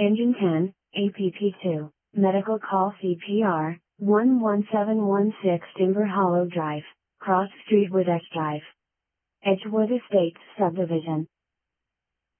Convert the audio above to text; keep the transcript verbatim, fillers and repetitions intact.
Engine ten, A P P two, Medical Call C P R, one one seven one six Timber Hollow Drive, Cross Street Wood X Drive. Edgewood Estates Subdivision,